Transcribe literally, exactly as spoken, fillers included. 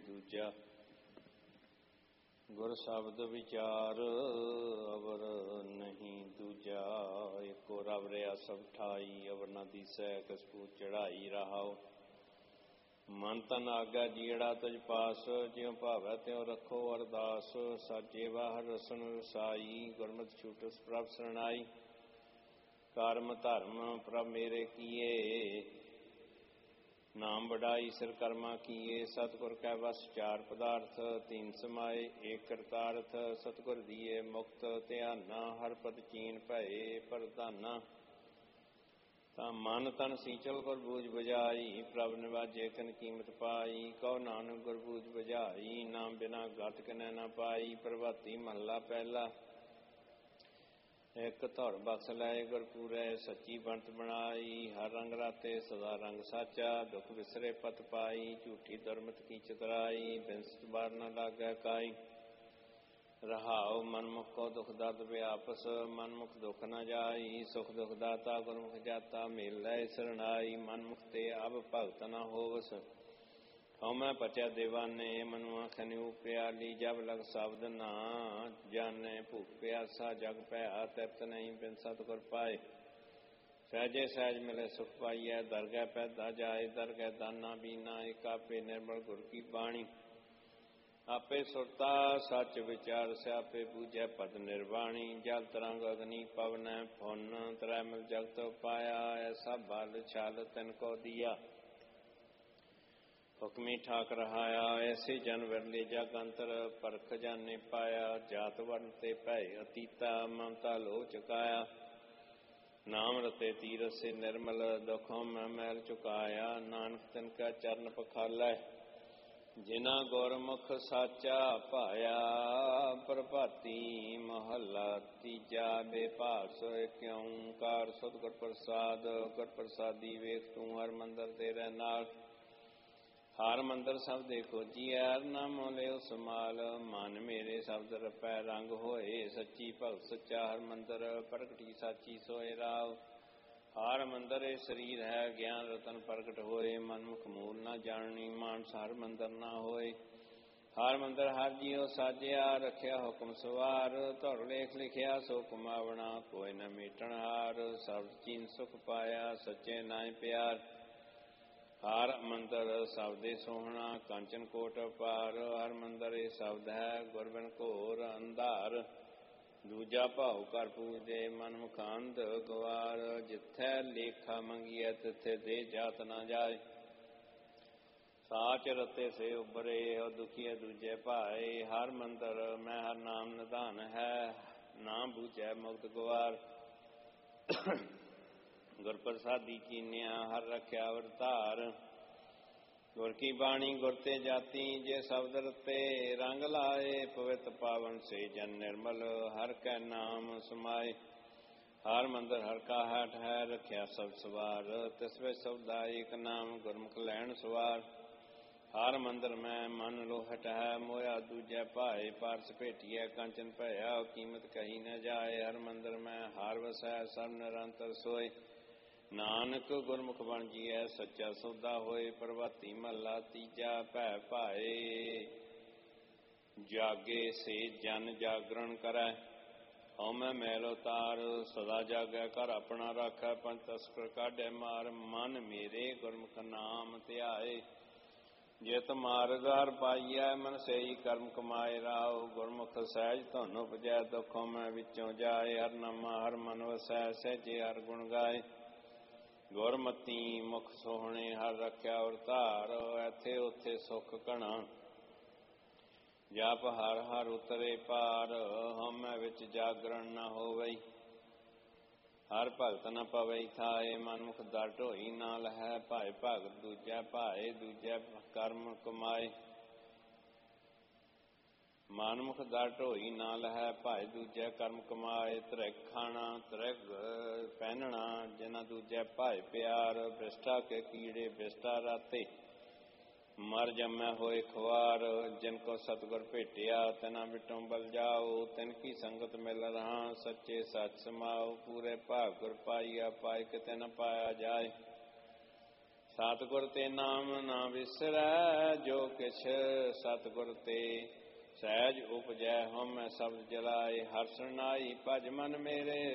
ਦੂਜਾ ਗੁਰ ਸ਼ਬਦ ਵਿਚਾਰ ਅਵਰ ਨਹੀਂ ਦੂਜਾ। ਏਕੋ ਰਬ ਰਿਆ ਸਭ ਠਾਈ, ਅਵਰ ਨਾ ਦੀਸੈ ਕਿਸ ਕੂ ਚੜਾਈ। ਰਹਾਉ ਮਨ ਤਨ ਆਗਾ ਜੀੜਾ ਤੁਝ ਪਾਸ, ਜਿਉ ਭਾਵੈ ਤਿਉ ਰੱਖੋ ਅਰਦਾਸ। ਸਾਚੇ ਵਾਹ ਰਸਨ ਰਸਾਈ, ਗੁਰਮਤਿ ਛੂਟਸ ਪ੍ਰਭ ਸਰਣਾਈ। ਕਰਮ ਧਰਮ ਪ੍ਰਭ ਮੇਰੇ ਕੀਏ, ਨਾਮ ਵਡਾਈ ਸਿਰ ਕਰਮਾ ਕੀਏ। ਸਤਿਗੁਰ ਕੈ ਵਸ ਚਾਰ ਪਦਾਰਥ, ਤੀਨ ਸਮਾਏ ਏਕ ਕਰਤਾਰਥ। ਸਤਿਗੁਰ ਦੀਏ ਮੁਕਤ ਧਿਆਨਾ, ਹਰ ਪਦ ਚੀਨ ਭਏ ਪ੍ਰਧਾਨਾ। ਤਾਂ ਮਨ ਤਨ ਸੀਚਲ ਗੁਰ ਬੂਝ ਬੁਝਾਈ, ਪ੍ਰਭ ਨਿਵਾਜੇ ਕਿਨ ਕੀਮਤ ਪਾਈ। ਕਹੋ ਨਾਨਕ ਗੁਰ ਬੂਝ ਬੁਝਾਈ, ਨਾਮ ਬਿਨਾ ਗਤ ਕਿਨੈ ਨਾ ਪਾਈ। ਪ੍ਰਭਾਤੀ ਮਹੱਲਾ ਪਹਿਲਾ। ਇੱਕ ਧੁਰ ਬਖਸ਼ ਲੈ ਗੁਰ ਪੂਰੈ, ਸੱਚੀ ਬੰਤ ਬਣਾਈ। ਹਰ ਰੰਗ ਰਾਤੇ ਸਦਾ ਰੰਗ ਸਾਚਾ, ਦੁਖ ਵਿਸਰੇ ਪਤ ਪਾਈ। ਝੂਠੀ ਦੁਰਮਤ ਕੀ ਚਤਰਾਈ, ਬਿਨਸਤ ਬਾਰ ਨ ਲਾਗੈ ਕਾਈ। ਰਹਾਉ ਮਨਮੁਖ ਕੋ ਦੁਖ ਦਰਦ ਵਿਆਪਸ, ਮਨਮੁਖ ਦੁਖ ਨ ਜਾਈ। ਸੁਖ ਦੁਖ ਦਾਤਾ ਗੁਰਮੁਖ ਜਾਤਾ, ਮੇਲ ਲੈ ਸਰਣਾਈ। ਮਨਮੁਖ ਤੇ ਅਬ ਭਗਤ ਨ ਹੋਵਸ, ਹਉਮੈ ਪਚੈ ਦੇਵਾਨੇ। ਮਨੁਆ ਖਨਿਉ ਪਿਆਲੀ, ਜਬ ਲਗ ਸ਼ਬਦ ਨਾ ਜਾਣੈ। ਭੂਖ ਪਿਆਸਾ ਜਗ ਭਇਆ, ਤ੍ਰਿਪਤ ਨਹੀਂ ਬਿਨ ਸਤਿਗੁਰ ਪਾਏ। ਸਹਿਜੇ ਸਹਿਜ ਮਿਲੇ ਸੁਖ ਪਾਈਐ, ਦਰਗਹਿ ਪੈਦਾ ਜਾਏ। ਦਰਗਹਿ ਦਾਨਾ ਬੀਨਾ, ਇਕ ਆਪੇ ਨਿਰਮਲ ਗੁਰ ਕੀ ਬਾਣੀ। ਆਪੇ ਸੁਰਤਾ ਸੱਚ ਵਿਚਾਰ, ਸਿਆਪੇ ਬੂਝੈ ਪਦ ਨਿਰਵਾਣੀ। ਜਲ ਤਰੰਗ ਅਗਨੀ ਪਵਨੈ ਫੁਨ, ਤਰੈ ਮਿਲ ਜਗਤ ਉਪਾਇਆ। ਐਸਾ ਬਲ ਛਲ ਤਿਨ ਕੋ ਦੀਆ, ਹੁਕਮੀ ਠਾਕ ਰਹਾਇਆ। ਐਸੇ ਜਨ ਵਿਰਲੇ ਜਗ ਅੰਤਰ, ਪਰਖ ਜਾਣੇ ਪਾਇਆ। ਜਾਤ ਵਰਨ ਤੇ ਭੈ ਅਤੀਤਾ, ਮਮਤਾ ਲੋਹ ਚੁਕਾਇਆ। ਨਾਮ ਰਤੇ ਤੀਰਸੇ ਨਿਰਮਲ, ਦੁਖ ਹਉਮੈ ਮੈਲ ਚੁਕਾਇਆ। ਨਾਨਕ ਤਿਨ ਕਾ ਚਰਨ ਪਖਾਲੈ, ਜਿਨਾ ਗੁਰਮੁਖ ਸਾਚਾ ਭਾਇਆ। ਪ੍ਰਭਾਤੀ ਮਹੱਲਾ ਤੀਜਾ। ਬੇਭਾਸ ਇਕ ਓਂਕਾਰ ਸਤਿਗੁਰ ਪ੍ਰਸਾਦ। ਗੁਰ ਪ੍ਰਸਾਦੀ ਵੇਖ ਤੂੰ ਹਰ ਮੰਦਰ ਤੇਰੇ ਨਾਲ। ਹਰ ਮੰਦਰ ਸਭ ਦੇ ਖੋਜੀਐ, ਹਰ ਨਾਮੋ ਲਿਓ ਸਮਾਲ। ਮਨ ਮੇਰੇ ਸ਼ਬਦ ਰਪੈ ਰੰਗ ਹੋਏ, ਸੱਚੀ ਭਗਤ ਸੱਚਾ ਹਰ ਮੰਦਰ। ਪ੍ਰਗਟੀ ਸਾਚੀ ਸੋਇ ਰਾਵ, ਹਰ ਮੰਦਰ ਇਹ ਸਰੀਰ ਹੈ। ਗਿਆਨ ਰਤਨ ਪ੍ਰਗਟ ਹੋਏ, ਮਨਮੁਖ ਮੂਲ ਨਾ ਜਾਣਨੀ। ਮਾਨਸ ਹਰ ਮੰਦਰ ਨਾ ਹੋਏ, ਹਰ ਮੰਦਰ ਹਰ ਜੀਉ ਸਾਜਿਆ। ਰੱਖਿਆ ਹੁਕਮ ਸਵਾਰ, ਧੁਰ ਲੇਖ ਲਿਖਿਆ ਸੋ ਕਮਾਵਣਾ। ਕੋਈ ਨ ਮੀਟਣ ਹਾਰ, ਸਬਦ ਚੀਨ ਸੁਖ ਪਾਇਆ। ਸੱਚੇ ਨਾਇ ਪਿਆਰ, ਹਰ ਮੰਦਰ ਸਬਦੇ ਸੋਹਣਾ। ਕੰਚਨ ਕੋਟ ਅਪਾਰ, ਹਰ ਮੰਦਰ ਇਹ ਸ਼ਬਦ ਹੈ। ਗੁਰ ਬਿਨ ਘੋਰ ਅੰਧਾਰ, ਦੂਜਾ ਭਾਉ ਕਰ ਪੂਜਦੇ। ਮਨਮੁਖ ਅੰਧ ਗਵਾਰ, ਜਿੱਥੈ ਲੇਖਾ ਮੰਗੀਐ ਤਿੱਥੇ ਦੇ ਜਾਤ ਨਾ ਜਾਏ। ਸਾਚ ਰਤੇ ਸੇ ਉਬਰੇ, ਦੁਖੀਏ ਦੂਜੇ ਭਾਏ। ਹਰ ਮੰਦਰ ਮੈਂ ਹਰ ਨਾਮ ਨਿਧਾਨ ਹੈ, ਨਾਮ ਬੂਝੈ ਮੁਕਤ ਗਵਾਰ। ਗੁਰ ਪ੍ਰਸਾਦੀ ਕੀਨਿਆ, ਹਰ ਰੱਖਿਆ ਅਵਤਾਰ। ਗੁਰ ਕੀ ਬਾਣੀ ਗੁਰ ਤੇ ਜਾਤੀ, ਜੇ ਸ਼ਬਦ ਰਤੇ ਰੰਗ ਲਾਏ। ਪਵਿੱਤ ਪਾਵਨ ਸੇ ਜਨ ਨਿਰਮਲ, ਹਰ ਕੈ ਨਾਮ ਸਮਾਏ। ਹਰ ਮੰਦਰ ਹਰ ਕਾ ਹਠ ਹੈ, ਰੱਖਿਆ ਸਭ ਸਵਾਰ। ਤਿਸ ਵਿੱਚ ਸਬਦਾ ਏਕ ਨਾਮ, ਗੁਰਮੁਖ ਲੈਣ ਸਵਾਰ। ਹਰ ਮੰਦਰ ਮੈਂ ਮਨ ਲੋਹਟ ਹੈ, ਮੋਇਆ ਦੂਜੈ ਭਾਏ। ਪਾਰਸ ਭੇਟੀਐ ਕੰਚਨ ਭਇਆ, ਕੀਮਤ ਕਹੀ ਨ ਜਾਏ। ਹਰ ਮੰਦਰ ਮੈਂ ਹਰ ਵਸੈ, ਸਭ ਨਿਰੰਤਰ ਸੋਏ। ਨਾਨਕ ਗੁਰਮੁਖ ਬਣ ਜੀਐ, ਸੱਚਾ ਸੌਦਾ ਹੋਏ। ਪ੍ਰਭਾਤੀ ਮਹੱਲਾ ਤੀਜਾ। ਭੈ ਭਾਏ ਜਾਗੇ ਸੇ ਜਨ ਜਾਗਰਣ ਕਰੈ, ਹਉਮੈ ਮੈਲ ਉਤਾਰ। ਸਦਾ ਜਾਗੈ ਘਰ ਆਪਣਾ ਰਾਖੈ, ਪੰਜ ਤਸਕਰ ਕਾਢੈ ਮਾਰ। ਮਨ ਮੇਰੇ ਗੁਰਮੁਖ ਨਾਮ ਧਿਆਏ, ਜਿਤ ਮਾਰਗ ਹਰਿ ਪਾਈਐ। ਮਨ ਸੇਈ ਕਰਮ ਕਮਾਏ ਰਾਉ, ਗੁਰਮੁਖ ਸਹਿਜ ਧੁਨ ਉਪਜੈ। ਦੁਖ ਹਉਮੈ ਵਿੱਚੋਂ ਜਾਏ, ਹਰਿ ਨਾਮਾ ਹਰਿ ਮਨ ਵਸੈ। ਸਹਿਜੇ ਹਰਿ ਗੁਣ ਗਾਏ, ਗੁਰਮਤੀ ਮੁਖ ਸੋਹਣੇ। ਹਰਿ ਰੱਖਿਆ ਅਵਤਾਰ, ਐਥੇ ਓਥੇ ਸੁਖ ਘਣਾ। ਜਪ ਹਰਿ ਹਰਿ ਉਤਰੇ ਪਾਰ, ਹਉਮੈ ਵਿੱਚ ਜਾਗਰਣ ਨ ਹੋਵਈ। ਹਰ ਭਗਤ ਨ ਪਵਈ ਥਾਏ, ਮਨਮੁਖ ਦਰ ਢੋਈ ਨਾ ਲਹੈ। ਭਾਏ ਭਗਤ ਦੂਜੈ ਭਾਏ, ਦੂਜੈ ਕਰਮ ਕਮਾਏ। ਮਨਮੁਖ ਦਰ ਢੋਈ ਨਾ ਲਹੈ, ਭਾਏ ਦੂਜੈ ਕਰਮ ਕਮਾਏ। ਧ੍ਰਿਗ ਖਾਣਾ ਧ੍ਰਿਗ ਪਹਿਨਣਾ, ਜਿਨਾ ਦੂਜੈ ਭਾਏ ਪਿਆਰ। ਬਿਸ਼ਟਾ ਕੇ ਕੀੜੇ ਬਿਸ਼ਟਾ ਰਾਤੇ, ਮਰ ਜੰਮੈ ਹੋਏ ਖੁਆਰ। ਜਿਨ ਕੋ ਸਤਿਗੁਰ ਭੇਟਿਆ, ਤਿਨਾ ਵਿਟੋਂ ਬਲ ਜਾਓ। ਤਿਨ ਕੀ ਸੰਗਤ ਮਿਲ ਰਹਾ, ਸੱਚੇ ਸੱਚ ਸਮਾਓ। ਪੂਰੇ ਭਾਗ ਗੁਰ ਪਾਈਆ, ਪਾਏ ਕਿਤੇ ਨ ਪਾਇਆ ਜਾਏ। ਸਤਿਗੁਰ ਤੇ ਨਾਮ ਨਾ ਵਿਸਰੈ, ਜੋ ਕਿਛ ਸਤਿਗੁਰ ਤੇ ਸਹਿਜ ਉਪਜੈ ਹਉਮੈ ਸਬਦ ਜਲਾਏ। ਹਰਿ ਸਰਨਾਈ ਭਜ ਮਨ ਮੇਰੇ,